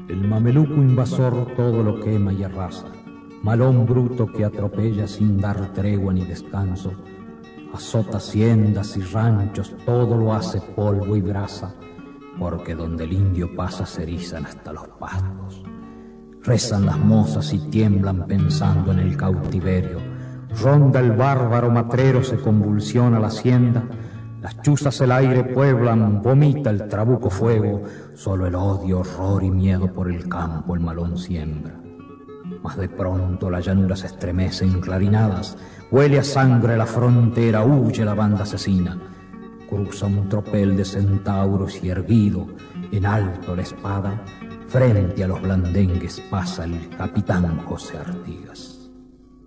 El mameluco invasor todo lo quema y arrasa, malón bruto que atropella sin dar tregua ni descanso, azota haciendas y ranchos, todo lo hace polvo y brasa, porque donde el indio pasa se erizan hasta los pastos. Rezan las mozas y tiemblan pensando en el cautiverio, ronda el bárbaro matrero, se convulsiona la hacienda, las chuzas el aire pueblan, vomita el trabuco fuego, solo el odio, horror y miedo por el campo el malón siembra. Mas de pronto la llanura se estremece en clarinadas, huele a sangre la frontera, huye la banda asesina. Cruza un tropel de centauros y erguido, en alto la espada, frente a los blandengues pasa el capitán José Artigas.